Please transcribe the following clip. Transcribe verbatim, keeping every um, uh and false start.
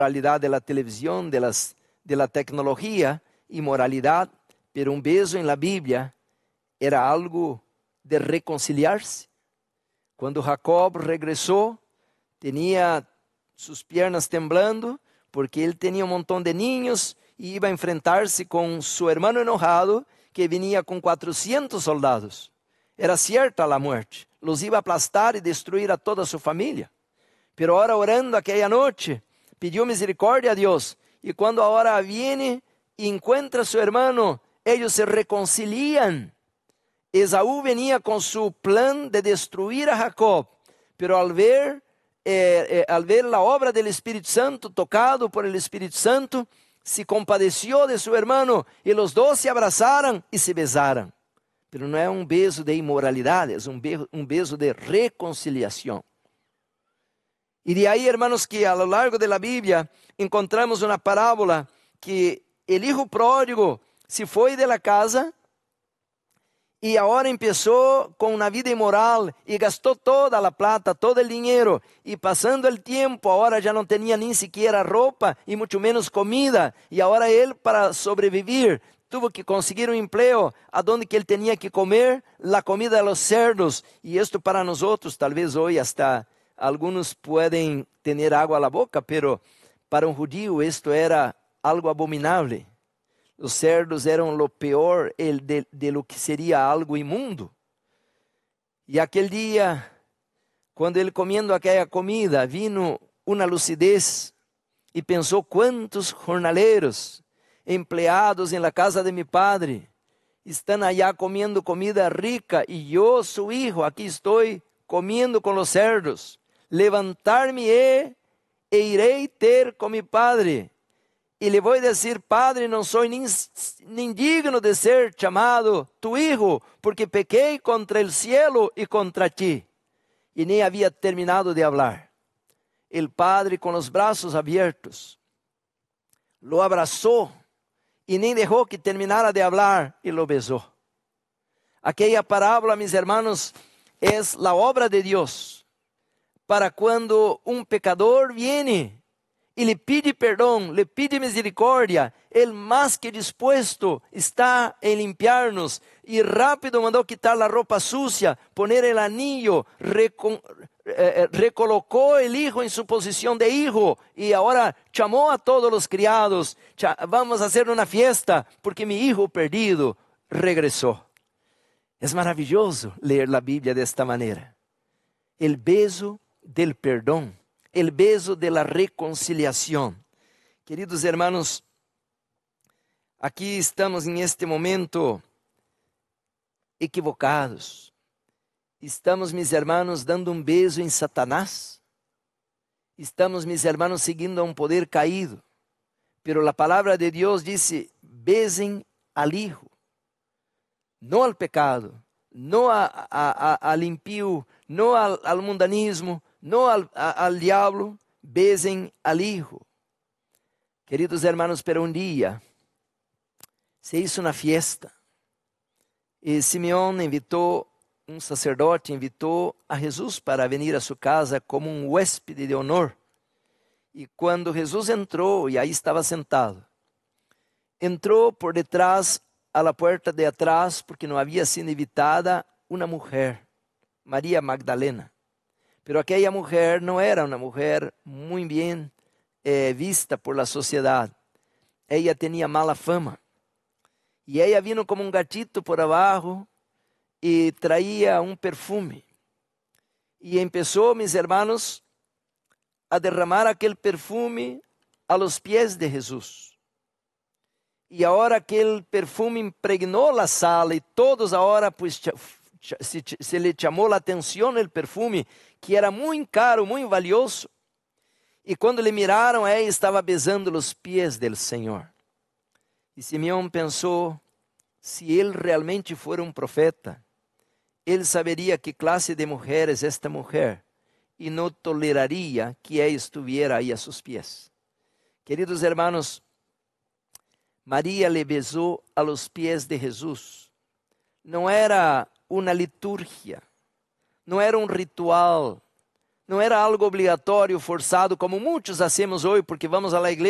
moralidad de la televisión, de, las, de la tecnología y moralidad, pero un beso en la Biblia era algo de reconciliarse. Cuando Jacob regresó, tenía sus piernas temblando, porque él tenía un montón de niños y iba a enfrentarse con su hermano enojado, que venía con cuatrocientos soldados. Era cierta la muerte, los iba a aplastar y destruir a toda su familia. Pero ahora orando aquella noche, pidió misericordia a Dios. Y cuando ahora viene y encuentra a su hermano, ellos se reconcilian. Esaú venía con su plan de destruir a Jacob, pero al ver, eh, eh, al ver la obra del Espíritu Santo, tocado por el Espíritu Santo, se compadeció de su hermano y los dos se abrazaron y se besaron. Pero no es un beso de inmoralidad, es un beso, un beso de reconciliación. Y de ahí, hermanos, que a lo largo de la Biblia encontramos una parábola que el hijo pródigo se fue de la casa y ahora empezó con una vida inmoral y gastó toda la plata, todo el dinero. Y pasando el tiempo, ahora ya no tenía ni siquiera ropa y mucho menos comida. Y ahora él, para sobrevivir, tuvo que conseguir un empleo a donde que él tenía que comer la comida de los cerdos. Y esto para nosotros, tal vez hoy hasta algunos pueden tener agua a la boca, pero para un judío esto era algo abominable. Los cerdos eran lo peor de, de lo que sería algo inmundo. Y aquel día, cuando él comiendo aquella comida, vino una lucidez y pensó: ¿cuántos jornaleros empleados en la casa de mi padre están allá comiendo comida rica y yo, su hijo, aquí estoy comiendo con los cerdos? Levantar-me e irei ter com mi padre. E lhe vou dizer: Padre, não sou nem, nem digno de ser chamado tu hijo, porque pequei contra el cielo e contra ti. E nem havia terminado de hablar. El padre, com os braços abertos, lo abraçou e nem deixou que terminara de hablar e lo besou. Aquela parábola, mis hermanos, é a obra de Deus para quando um pecador viene e lhe pide perdão, lhe pide misericórdia, ele mais que disposto está em limpiar-nos, e rápido mandou quitar a roupa sucia, poner el anillo, recon, eh, recolocou el hijo em sua posição de hijo, e agora chamou a todos os criados: vamos a hacer uma fiesta, porque mi hijo perdido regressou. É maravilhoso ler a Bíblia desta maneira. El beso del perdão. El beso de la reconciliación. Queridos hermanos, aquí estamos en este momento equivocados. Estamos, mis hermanos, dando un beso en Satanás. Estamos, mis hermanos, siguiendo a un poder caído. Pero la palabra de Dios dice: besen al Hijo, no al pecado, no a, a, a, al impío, no al, al mundanismo, no al, a, al diablo, besen al Hijo. Queridos hermanos, pero un día se hizo una fiesta y Simeón invitó, un sacerdote invitó a Jesús para venir a su casa como un huésped de honor. Y cuando Jesús entró, y ahí estaba sentado, entró por detrás a la puerta de atrás, porque no había sido invitada una mujer, María Magdalena. Pero aquella mujer no era una mujer muy bien eh, vista por la sociedad. Ella tenía mala fama. Y ella vino como un gatito por abajo y traía un perfume. Y empezó, mis hermanos, a derramar aquel perfume a los pies de Jesús. Y ahora aquel perfume impregnó la sala y todos ahora pues se, se le llamó la atención el perfume, que era muy caro, muy valioso. Y cuando le miraron, ella estaba besando los pies del Señor. Y Simeón pensó: si él realmente fuera un profeta, él sabería qué clase de mujer es esta mujer y no toleraría que ella estuviera ahí a sus pies. Queridos hermanos, María le besó a los pies de Jesús. No era una liturgia, no era un ritual, não era algo obrigatório, forçado, como muitos hacemos hoje, porque vamos à igreja